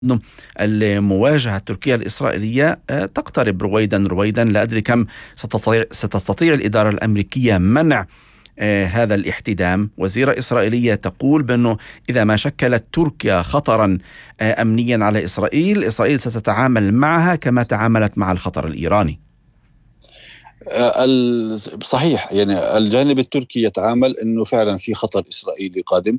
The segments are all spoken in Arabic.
أنه المواجهة التركية الإسرائيلية تقترب رويدا. لا أدري كم ستستطيع الإدارة الأمريكية منع هذا الاحتدام. وزيرة إسرائيلية تقول بأنه إذا ما شكلت تركيا خطرا أمنيا على إسرائيل ستتعامل معها كما تعاملت مع الخطر الإيراني. صحيح، يعني الجانب التركي يتعامل أنه فعلا في خطر إسرائيلي قادم،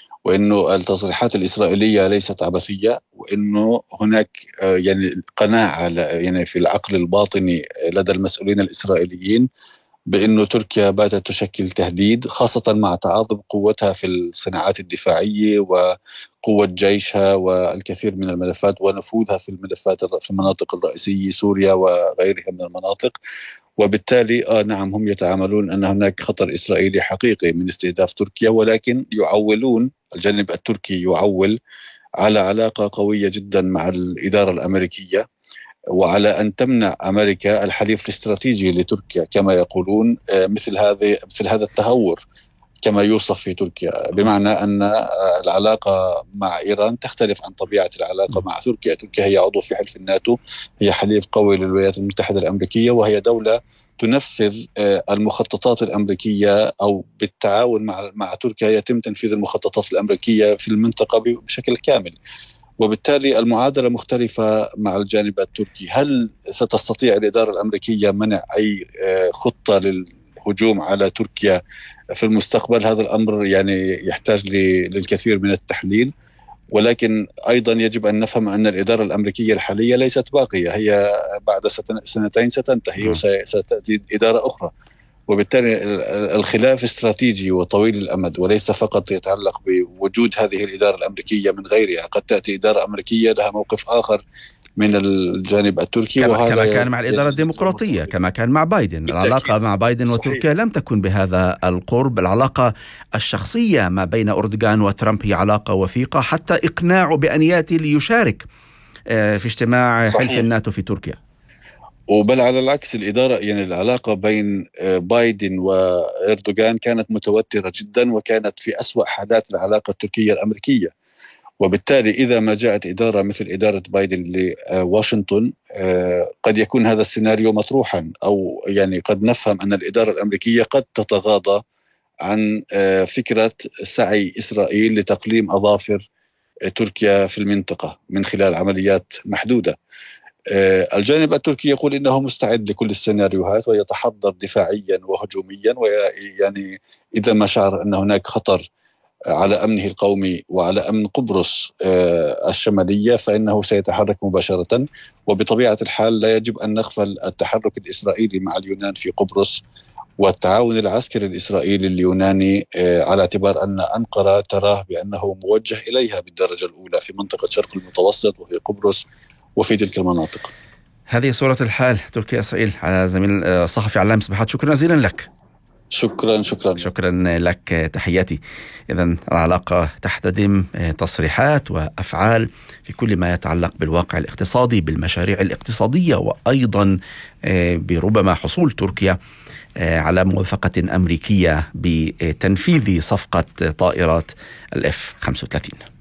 وأنه التصريحات الإسرائيلية ليست عبثية، وأنه هناك يعني قناعة يعني في العقل الباطني لدى المسؤولين الإسرائيليين بأنه تركيا باتت تشكل تهديد، خاصة مع تعاظم قوتها في الصناعات الدفاعية وقوة جيشها والكثير من الملفات ونفوذها في المناطق الرئيسية سوريا وغيرها من المناطق. وبالتالي نعم، هم يتعاملون أن هناك خطر إسرائيلي حقيقي من استهداف تركيا، ولكن يعولون، الجانب التركي يعول على علاقة قوية جدا مع الإدارة الأمريكية، وعلى أن تمنع أمريكا الحليف الاستراتيجي لتركيا كما يقولون، مثل هذا التهور كما يوصف في تركيا، بمعنى أن العلاقة مع إيران تختلف عن طبيعة العلاقة مع تركيا. تركيا هي عضو في حلف الناتو، هي حليف قوي للولايات المتحدة الأمريكية، وهي دولة تنفذ المخططات الأمريكية، أو بالتعاون مع تركيا يتم تنفيذ المخططات الأمريكية في المنطقة بشكل كامل. وبالتالي المعادلة مختلفة مع الجانب التركي. هل ستستطيع الإدارة الأمريكية منع أي خطة للهجوم على تركيا في المستقبل؟ هذا الأمر يعني يحتاج للكثير من التحليل، ولكن أيضا يجب أن نفهم أن الإدارة الأمريكية الحالية ليست باقية، هي بعد سنتين ستنتهي وستأتي إدارة أخرى. وبالتالي الخلاف استراتيجي وطويل الأمد، وليس فقط يتعلق بوجود هذه الإدارة الأمريكية من غيرها. قد تأتي إدارة أمريكية لها موقف آخر من الجانب التركي، كما كان مع الإدارة الديمقراطية، كما كان مع بايدن. العلاقة مع بايدن وتركيا لم تكن بهذا القرب. العلاقة الشخصية ما بين أردوغان وترامب هي علاقة وثيقة، حتى إقناعه بأن يأتي ليشارك في اجتماع حلف الناتو في تركيا. وبل على العكس، الإدارة يعني العلاقة بين بايدن وإردوغان كانت متوترة جدا، وكانت في أسوأ حالات العلاقة التركية الأمريكية. وبالتالي إذا ما جاءت إدارة مثل إدارة بايدن لواشنطن، قد يكون هذا السيناريو مطروحا، أو يعني قد نفهم أن الإدارة الأمريكية قد تتغاضى عن فكرة سعي إسرائيل لتقليم أظافر تركيا في المنطقة من خلال عمليات محدودة. الجانب التركي يقول إنه مستعد لكل السيناريوهات ويتحضر دفاعيا وهجوميا، ويعني إذا ما شعر أن هناك خطر على أمنه القومي وعلى أمن قبرص الشمالية فإنه سيتحرك مباشرة. وبطبيعة الحال لا يجب أن نغفل التحرك الإسرائيلي مع اليونان في قبرص والتعاون العسكري الإسرائيلي اليوناني، على اعتبار أن أنقرة تراه بأنه موجه إليها بالدرجة الأولى في منطقة شرق المتوسط وفي قبرص وفي تلك المناطق. هذه صورة الحال تركيا إسرائيل. على زميل الصحفي علام سبحات، شكرا جزيلا لك. شكرا لك، تحياتي. إذن العلاقة تحتدم تصريحات وأفعال في كل ما يتعلق بالواقع الاقتصادي، بالمشاريع الاقتصادية، وأيضا بربما حصول تركيا على موافقة أمريكية بتنفيذ صفقة طائرات الF-35.